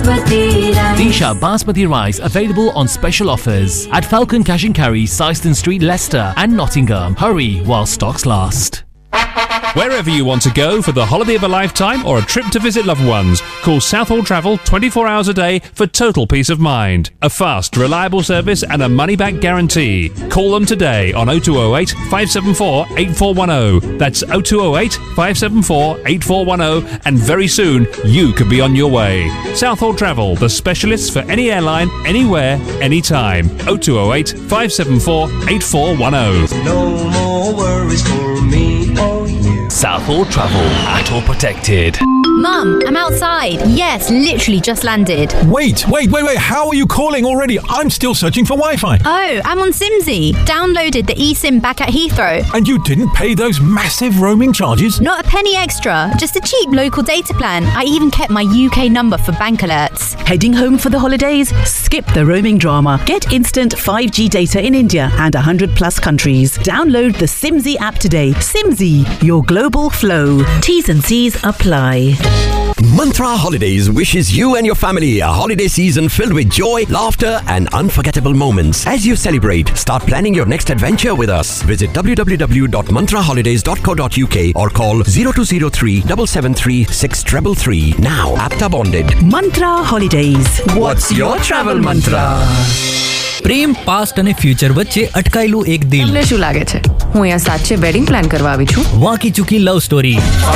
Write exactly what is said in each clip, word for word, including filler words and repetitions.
Basmati rice. Disha Basmati rice available on special offers at Falcon Cash and Carry, Syston Street, Leicester and Nottingham. Hurry while stocks last. Wherever you want to go for the holiday of a lifetime or a trip to visit loved ones, call Southall Travel twenty-four hours a day for total peace of mind. A fast, reliable service and a money-back guarantee. Call them today on oh two oh eight, five seven four, eight four one oh. That's oh two oh eight, five seven four, eight four one oh, and very soon you could be on your way. Southall Travel, the specialists for any airline, anywhere, anytime. oh two oh eight, five seven four, eight four one oh. No more worries for me or you. Southall Travel, at or protected. Mum, I'm outside. Yes, literally just landed. Wait, wait, wait, wait. How are you calling already? I'm still searching for Wi-Fi. Oh, I'm on Simsy. Downloaded the eSIM back at Heathrow. And you didn't pay those massive roaming charges? Not a penny extra. Just a cheap local data plan. I even kept my U K number for bank alerts. Heading home for the holidays? Skip the roaming drama. Get instant five G data in India and one hundred plus countries. Download the Simsy app today. Simsy, your global flow. T's and C's apply. Mantra Holidays wishes you and your family a holiday season filled with joy, laughter and unforgettable moments. As you celebrate, start planning your next adventure with us. Visit w w w dot mantra holidays dot co dot u k or call zero two zero three, seven seven three, six three three three. Now, APTA bonded. Mantra Holidays. What's your travel mantra? Prem past અને future વચ્ચે અટકાયેલું એક દિલ. તમને શું લાગે છે હું અહીંયા સાચે વેડિંગ પ્લાન કરવા આવી છું? વાંકી ચૂકી love story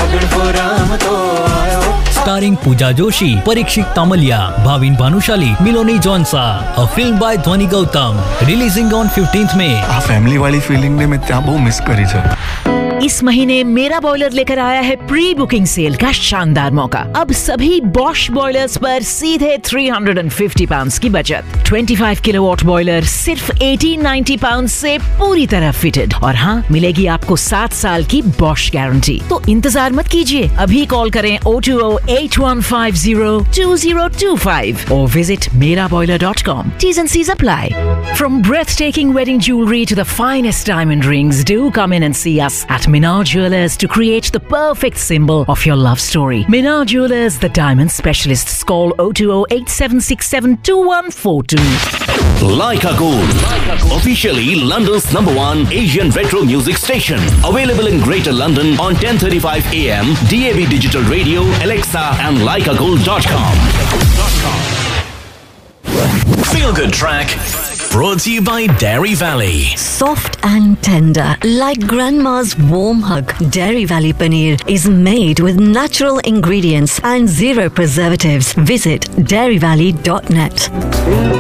starring Pooja Joshi, Parikshit Tamalia, Bhavin Bhanushali, Miloni Jonsa. A film by Dhwani Gautam. Releasing on fifteenth May. આ ફેમિલી વાળી ફીલિંગ ને मैं ત્યાં બહુ મિસ કરી છે. इस महीने मेरा बॉयलर लेकर आया है प्री बुकिंग सेल का शानदार मौका. अब सभी बॉश बॉयलर्स पर सीधे तीन सौ पचास पाउंड्स की बचत. पच्चीस किलोवाट बॉयलर सिर्फ अठारह सौ नब्बे पाउंड्स से पूरी तरह फिटेड. और हाँ, मिलेगी आपको सात साल की बॉश गारंटी. तो इंतजार मत कीजिए, अभी कॉल करें oh two oh, eight one five oh, two oh two five or visit mera boiler dot com. T's and C's apply. From breathtaking wedding jewelry to the finest diamond rings, do come in and see us at Minar Jewelers to create the perfect symbol of your love story. Minar Jewelers, the diamond specialists. Call oh two oh, eight seven six seven, two one four two. Leica Gold, officially London's number one Asian retro music station. Available in Greater London on ten thirty-five a m, D A B Digital Radio, Alexa and leica gold dot com. Feel Good Track, brought to you by Dairy Valley. Soft and tender, like grandma's warm hug. Dairy Valley Paneer is made with natural ingredients and zero preservatives. Visit dairy valley dot net.